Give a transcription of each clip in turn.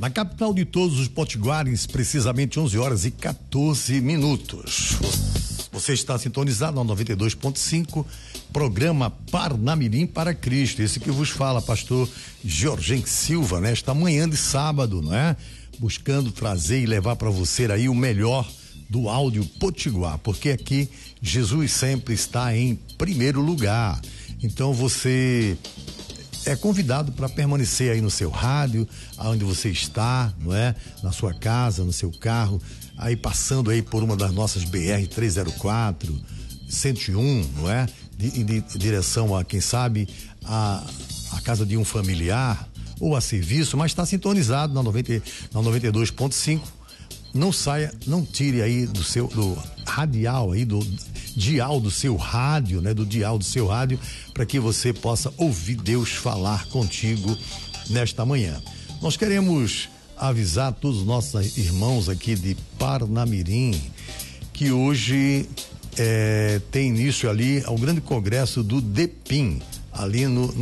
Na capital de todos os potiguares, precisamente 11 horas e 14 minutos. Você está sintonizado no 92.5, programa Parnamirim para Cristo. Esse que vos fala, pastor Jorgen Silva, nesta manhã de sábado, não é? Buscando trazer e levar para você aí o melhor do áudio potiguar, porque aqui Jesus sempre está em primeiro lugar. Então você é convidado para permanecer aí no seu rádio, aonde você está, não é? Na sua casa, no seu carro, aí passando aí por uma das nossas BR 304, 101, não é? De direção a, quem sabe, a casa de um familiar ou a serviço, mas está sintonizado na 92.5. Não saia, não tire aí do radial aí, do dial do seu rádio, né? Do dial do seu rádio, para que você possa ouvir Deus falar contigo nesta manhã. Nós queremos avisar todos os nossos irmãos aqui de Parnamirim que hoje tem início ali ao grande congresso do DEPIM, ali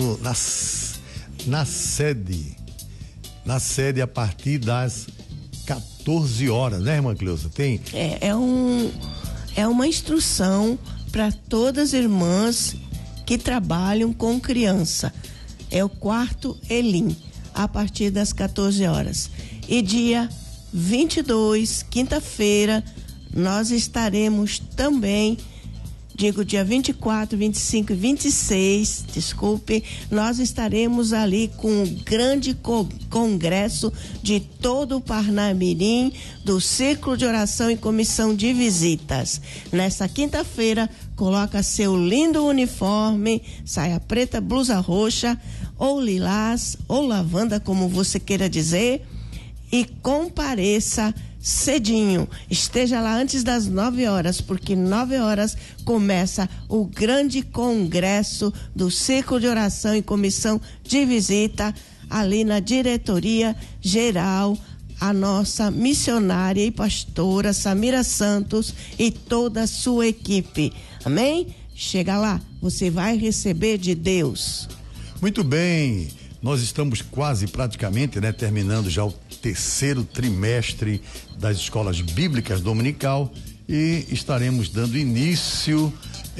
na sede a partir das 14 horas, né, irmã Cleusa? Tem? É uma instrução para todas as irmãs que trabalham com criança. É o quarto Elim, a partir das 14 horas. E dia 22, quinta-feira, nós estaremos também, dia 24, 25 e 26, nós estaremos ali com um grande congresso de todo o Parnamirim, do Círculo de Oração e Comissão de Visitas. Nessa quinta-feira, coloca seu lindo uniforme, saia preta, blusa roxa, ou lilás, ou lavanda, como você queira dizer, e compareça cedinho, esteja lá antes das 9 horas, porque 9 horas começa o grande congresso do Círculo de Oração e Comissão de Visita, ali na diretoria geral, a nossa missionária e pastora Samira Santos e toda a sua equipe. Amém? Chega lá, você vai receber de Deus. Muito bem, nós estamos quase praticamente, né, terminando já o terceiro trimestre das escolas bíblicas dominical e estaremos dando início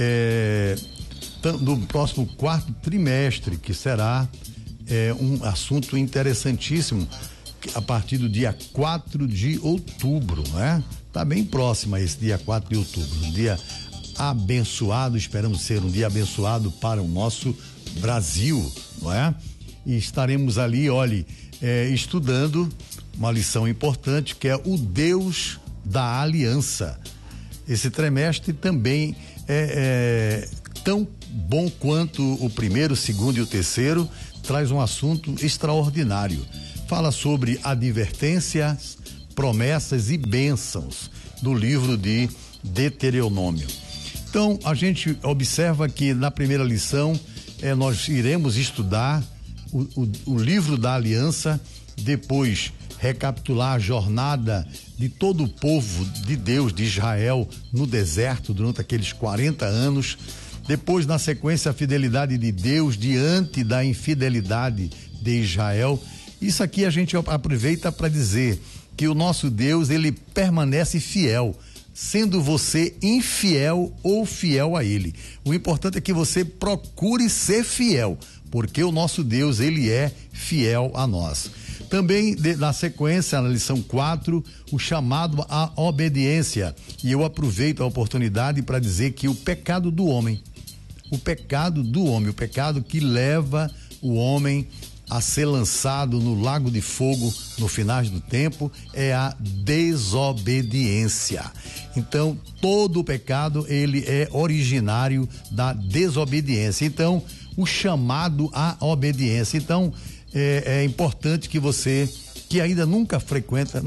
no próximo quarto trimestre, que será um assunto interessantíssimo a partir do dia 4 de outubro, né? Tá bem próximo a esse dia 4 de outubro, um dia abençoado, esperamos ser um dia abençoado para o nosso Brasil, não é? E estaremos ali, olhe, estudando uma lição importante, que é o Deus da Aliança. Esse trimestre também é tão bom quanto o primeiro, o segundo e o terceiro, traz um assunto extraordinário. Fala sobre advertências, promessas e bênçãos do livro de Deuteronômio. Então, a gente observa que na primeira lição nós iremos estudar o livro da Aliança, depois recapitular a jornada de todo o povo de Deus, de Israel, no deserto durante aqueles 40 anos. Depois, na sequência, a fidelidade de Deus diante da infidelidade de Israel. Isso aqui a gente aproveita para dizer que o nosso Deus, ele permanece fiel, sendo você infiel ou fiel a ele. O importante é que você procure ser fiel, porque o nosso Deus, ele é fiel a nós. Também, na sequência, na lição 4, o chamado à obediência. E eu aproveito a oportunidade para dizer que o pecado o pecado que leva o homem a ser lançado no lago de fogo no final do tempo, é a desobediência. Então, todo o pecado, ele é originário da desobediência. Então, o chamado à obediência. Então, é importante que você, que ainda não frequenta,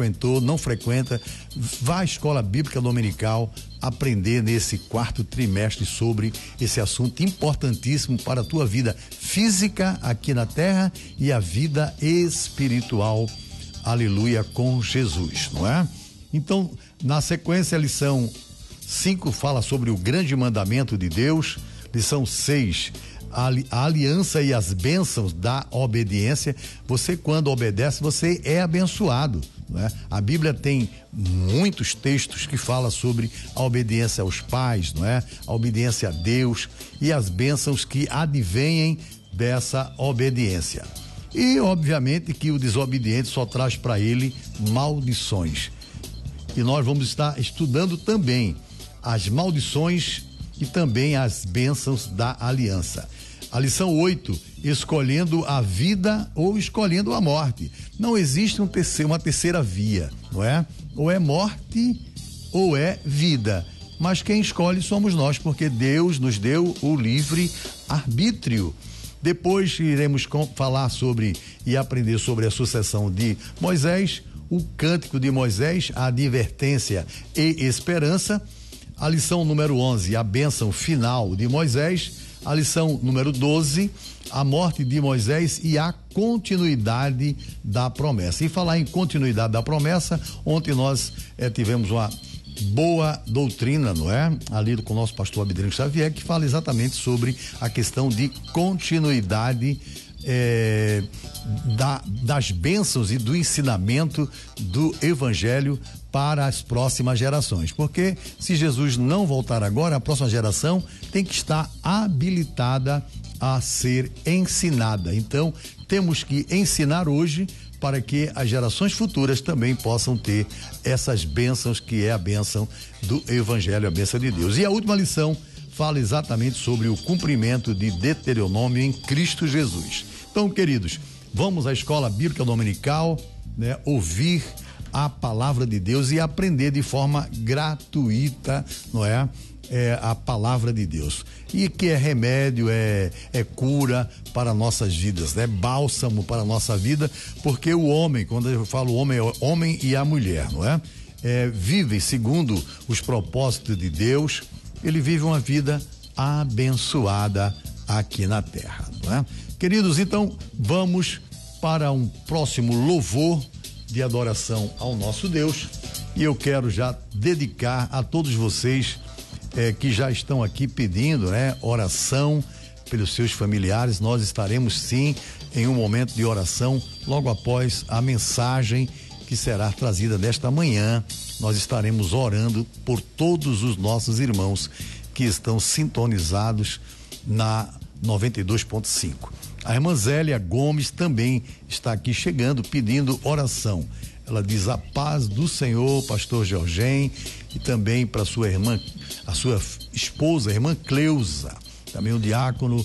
vá à escola bíblica dominical aprender nesse quarto trimestre sobre esse assunto importantíssimo para a tua vida física aqui na terra e a vida espiritual, aleluia, com Jesus, não é? Então, na sequência, a lição 5 fala sobre o grande mandamento de Deus, lição 6, a aliança e as bênçãos da obediência. Você, quando obedece, você é abençoado, não é? A Bíblia tem muitos textos que falam sobre a obediência aos pais, não é? A obediência a Deus e as bênçãos que advêm dessa obediência. E obviamente que o desobediente só traz para ele maldições. E nós vamos estar estudando também as maldições e também as bênçãos da aliança. A lição 8, escolhendo a vida ou escolhendo a morte. Não existe uma terceira via, não é? Ou é morte ou é vida. Mas quem escolhe somos nós, porque Deus nos deu o livre arbítrio. Depois iremos falar sobre e aprender sobre a sucessão de Moisés, o cântico de Moisés, a advertência e esperança. A lição número 11, a bênção final de Moisés. A lição número 12, a morte de Moisés e a continuidade da promessa. E falar em continuidade da promessa, ontem nós tivemos uma boa doutrina, não é? Ali com o nosso pastor Abdelino Xavier, que fala exatamente sobre a questão de continuidade das bênçãos e do ensinamento do evangelho para as próximas gerações, porque se Jesus não voltar agora, a próxima geração tem que estar habilitada a ser ensinada. Então, temos que ensinar hoje para que as gerações futuras também possam ter essas bênçãos, que é a bênção do evangelho, a bênção de Deus. E a última lição fala exatamente sobre o cumprimento de Deuteronômio em Cristo Jesus. Então, queridos, vamos à escola bíblica dominical, né? Ouvir a palavra de Deus e aprender de forma gratuita, não é? A palavra de Deus, e que é remédio, é cura para nossas vidas, né? Bálsamo para a nossa vida, porque o homem, quando eu falo homem, é o homem e a mulher, não é? Vivem segundo os propósitos de Deus, ele vive uma vida abençoada aqui na terra, não é? Queridos, então vamos para um próximo louvor de adoração ao nosso Deus, e eu quero já dedicar a todos vocês que já estão aqui pedindo, né, oração pelos seus familiares. Nós estaremos sim em um momento de oração logo após a mensagem que será trazida nesta manhã. Nós estaremos orando por todos os nossos irmãos que estão sintonizados na 92.5. A irmã Zélia Gomes também está aqui chegando pedindo oração. Ela diz: a paz do Senhor, pastor Georgem, e também para sua irmã, a sua esposa, a irmã Cleusa, também o diácono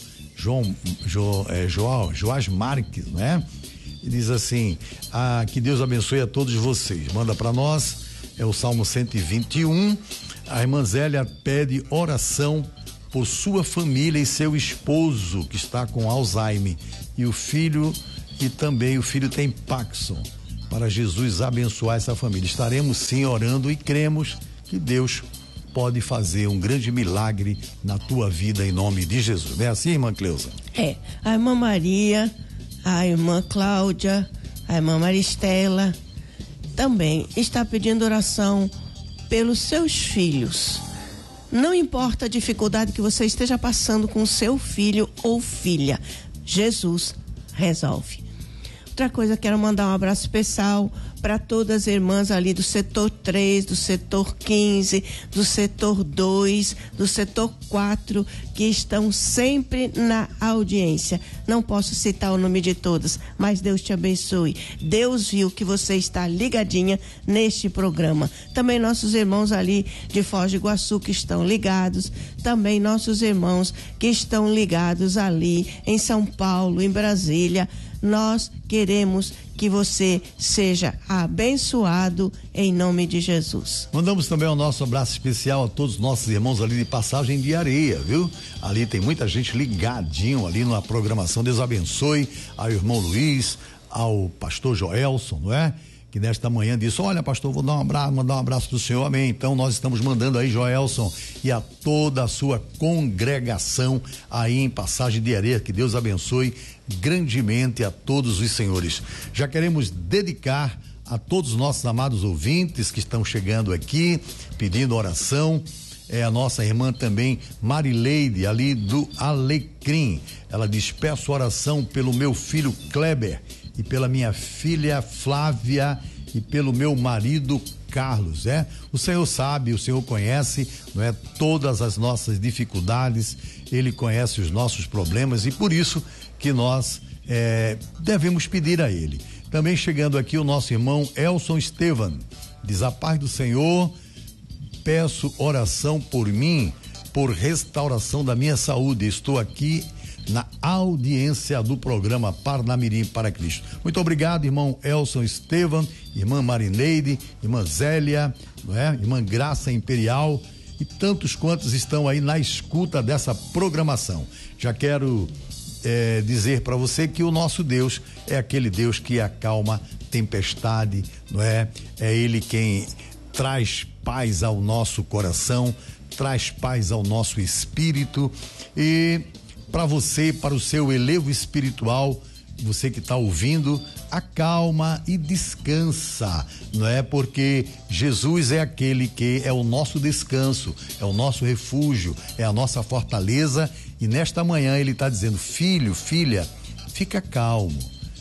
Joás Marques, né? E diz assim: que Deus abençoe a todos vocês. Manda para nós, é o Salmo 121. A irmã Zélia pede oração por sua família e seu esposo, que está com Alzheimer, e o filho, e também o filho tem Parkinson, para Jesus abençoar essa família. Estaremos sim orando e cremos que Deus pode fazer um grande milagre na tua vida em nome de Jesus. Não é assim, irmã Cleusa? A irmã Maria, a irmã Cláudia, a irmã Maristela também está pedindo oração pelos seus filhos. Não importa a dificuldade que você esteja passando com seu filho ou filha, Jesus resolve. Outra coisa, quero mandar um abraço especial para todas as irmãs ali do setor 3, do setor 15, do setor 2, do setor 4, que estão sempre na audiência. Não posso citar o nome de todas, mas Deus te abençoe. Deus viu que você está ligadinha neste programa. Também nossos irmãos ali de Foz do Iguaçu que estão ligados, também nossos irmãos que estão ligados ali em São Paulo, em Brasília. Nós queremos que você seja abençoado em nome de Jesus. Mandamos também o nosso abraço especial a todos os nossos irmãos ali de Passagem de Areia, viu? Ali tem muita gente ligadinho ali na programação. Deus abençoe ao irmão Luiz, ao pastor Joelson, não é? Que nesta manhã disse: olha, pastor, vou mandar um abraço pro senhor, amém. Então nós estamos mandando aí, Joelson, e a toda a sua congregação aí em Passagem de Areia. Que Deus abençoe grandemente a todos os senhores. Já queremos dedicar a todos os nossos amados ouvintes que estão chegando aqui pedindo oração. é a nossa irmã também Marileide, ali do Alecrim. Ela diz: peço oração pelo meu filho Kleber e pela minha filha Flávia e pelo meu marido Carlos. O Senhor sabe, o Senhor conhece, não é, todas as nossas dificuldades, Ele conhece os nossos problemas, e por isso que nós devemos pedir a Ele. Também chegando aqui o nosso irmão Elson Estevan, diz: a paz do Senhor, peço oração por mim, por restauração da minha saúde. Estou aqui na audiência do programa Parnamirim para Cristo. Muito obrigado, irmão Elson Estevan, irmã Marineide, irmã Zélia, não é? Irmã Graça Imperial e tantos quantos estão aí na escuta dessa programação. Já quero dizer para você que o nosso Deus é aquele Deus que acalma tempestade, não é? É Ele quem traz paz ao nosso coração, traz paz ao nosso espírito. E para você, para o seu elevo espiritual, você que está ouvindo, acalma e descansa, não é? Porque Jesus é aquele que é o nosso descanso, é o nosso refúgio, é a nossa fortaleza, e nesta manhã Ele está dizendo: filho, filha, fica calmo,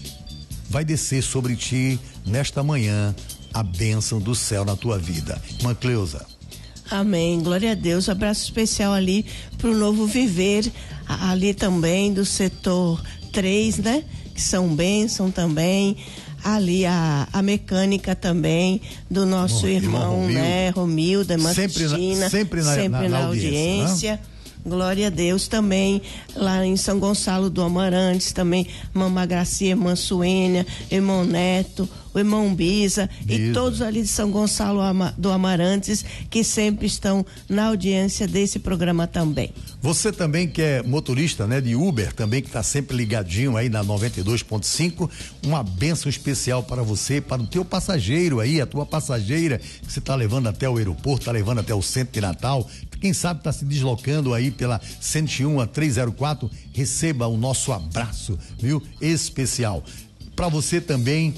vai descer sobre ti nesta manhã a bênção do céu na tua vida. Irmã Cleusa. Amém, glória a Deus. Abraço especial ali para o Novo Viver, ali também do setor 3, né? Que são bênção também. Ali a mecânica também do nosso irmão, né? Romilda, irmã Cristina, sempre na audiência. Né? Glória a Deus. Também lá em São Gonçalo do Amarantes, também Mamã Gracia, irmã Suênia, irmão Neto, o irmão Bisa e todos ali de São Gonçalo do Amarantes, que sempre estão na audiência desse programa também. Você também que é motorista, né, de Uber, também que está sempre ligadinho aí na 92.5, uma bênção especial para você, para o teu passageiro aí, a tua passageira que você está levando até o aeroporto, está levando até o centro de Natal. Quem sabe está se deslocando aí pela 101 a 304, receba o nosso abraço, viu? Especial. Para você também,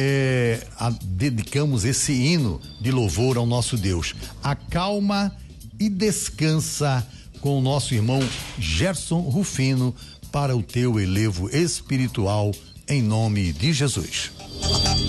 dedicamos esse hino de louvor ao nosso Deus. Acalma e descansa com o nosso irmão Gerson Rufino, para o teu elevo espiritual, em nome de Jesus.